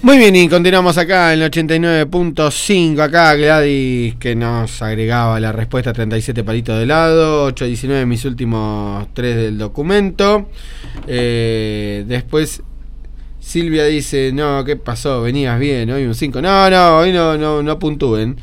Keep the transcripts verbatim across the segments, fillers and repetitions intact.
Muy bien, y continuamos acá en el ochenta y nueve punto cinco. Acá Gladys, que nos agregaba la respuesta: treinta y siete palitos de helado. Ocho diecinueve mis últimos tres del documento. Eh, después Silvia dice: no, ¿qué pasó? Venías bien, hoy un cinco. No, no, hoy no, no, no puntúen.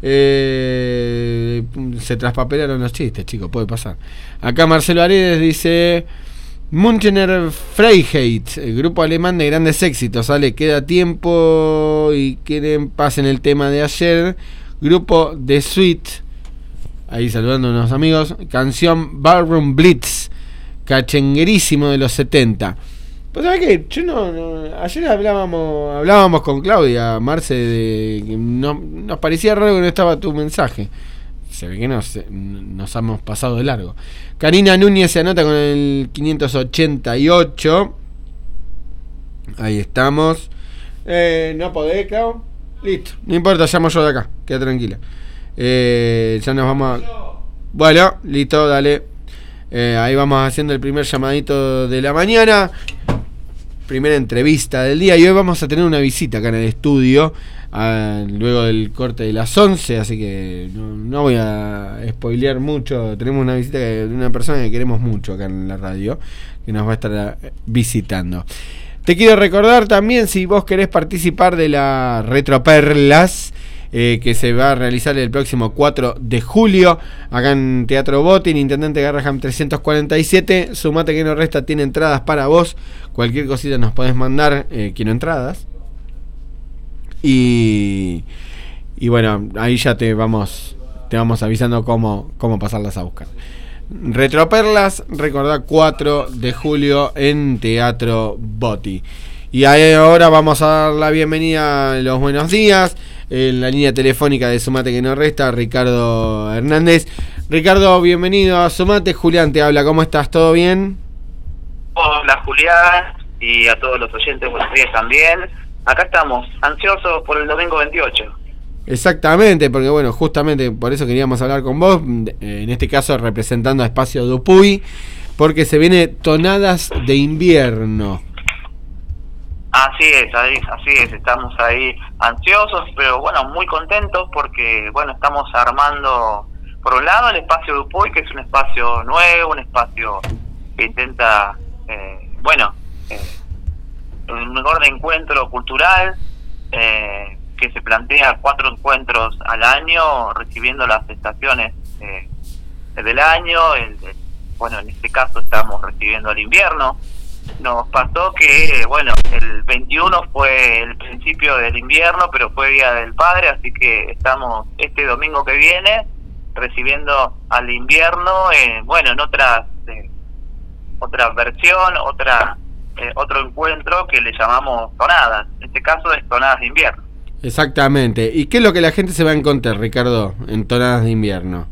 Eh, se traspapelaron los chistes, chicos, puede pasar. Acá Marcelo Aredes dice: Münchener Freiheit, el grupo alemán de grandes éxitos. Sale, queda tiempo y quieren pasen el tema de ayer. Grupo The Sweet, ahí saludando a unos amigos. Canción Ballroom Blitz, cachenguerísimo de los setenta. Pues sabés que yo no, no ayer hablábamos hablábamos con Claudia Marce de que no, nos parecía raro que no estaba tu mensaje. Se ve que nos, nos hemos pasado de largo. Karina Núñez se anota con el quinientos ochenta y ocho. Ahí estamos. Eh, no podés, Clau. Listo. No importa, llamo yo de acá. Queda tranquila. Eh, ya nos vamos a... Bueno, listo, dale. Eh, ahí vamos haciendo el primer llamadito de la mañana. Primera entrevista del día. Y hoy vamos a tener una visita acá en el estudio. Uh, luego del corte de las once, así que no, no voy a spoilear mucho. Tenemos una visita de una persona que queremos mucho acá en la radio, que nos va a estar visitando. Te quiero recordar también, si vos querés participar de la Retroperlas, eh, que se va a realizar el próximo cuatro de julio acá en Teatro Botín, Intendente Garraham trescientos cuarenta y siete. Sumate que no resta, tiene entradas para vos. Cualquier cosita nos podés mandar, eh, quiero entradas. Y, y bueno, ahí ya te vamos te vamos avisando cómo, cómo pasarlas a buscar. Retroperlas, recordá, cuatro de julio en Teatro Boti. Y ahí ahora vamos a dar la bienvenida, los buenos días, en la línea telefónica de Sumate que no resta, Ricardo Hernández. Ricardo, bienvenido a Sumate. Julián te habla, ¿cómo estás? ¿Todo bien? Hola Julián, y a todos los oyentes, buenos días también. Acá estamos, ansiosos por el domingo veintiocho. Exactamente, porque bueno, justamente por eso queríamos hablar con vos, en este caso representando a Espacio Dupuy, porque se viene Tonadas de Invierno. Así es, así, así es, estamos ahí ansiosos, pero bueno, muy contentos porque bueno, estamos armando, por un lado, el Espacio Dupuy, que es un espacio nuevo, un espacio que intenta, eh, bueno, eh, un mejor de encuentro cultural, eh, que se plantea cuatro encuentros al año, recibiendo las estaciones eh, del año. El, el, bueno, en este caso estamos recibiendo el invierno. Nos pasó que, bueno, el veintiuno fue el principio del invierno, pero fue Día del Padre, así que estamos este domingo que viene recibiendo al invierno, eh, bueno, en otra, eh, otra versión, otra... Eh, otro encuentro que le llamamos Tonadas. En este caso es Tonadas de Invierno. Exactamente. ¿Y qué es lo que la gente se va a encontrar, Ricardo, en Tonadas de Invierno?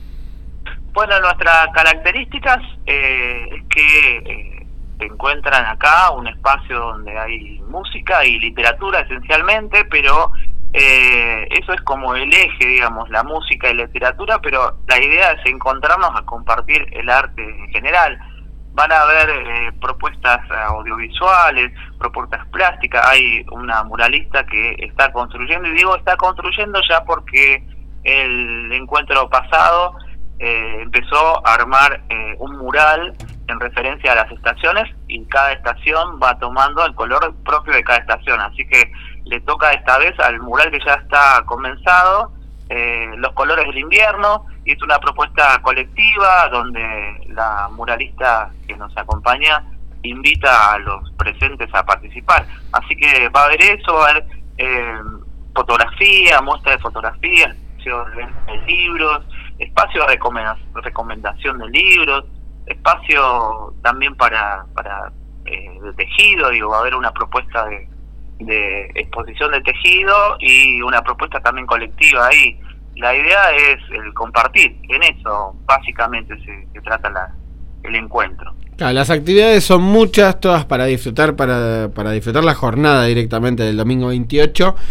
Bueno, nuestras características eh, es que eh, se encuentran acá un espacio donde hay música y literatura esencialmente, pero eh, eso es como el eje, digamos, la música y la literatura, pero la idea es encontrarnos a compartir el arte en general. Van a haber eh, propuestas audiovisuales, propuestas plásticas. Hay una muralista que está construyendo, y digo está construyendo ya porque el encuentro pasado eh, empezó a armar eh, un mural en referencia a las estaciones, y cada estación va tomando el color propio de cada estación. Así que le toca esta vez al mural que ya está comenzado, eh, los colores del invierno. Y es una propuesta colectiva donde la muralista que nos acompaña invita a los presentes a participar. Así que va a haber eso, va a haber eh, fotografía, muestra de fotografía, espacio de libros, espacio de recomendación de libros, espacio también para para eh, de tejido. Digo, va a haber una propuesta de, de exposición de tejido y una propuesta también colectiva ahí. La idea es el compartir, en eso básicamente se, se trata la, el encuentro. Claro, las actividades son muchas, todas para disfrutar, para, para disfrutar la jornada directamente del domingo veintiocho.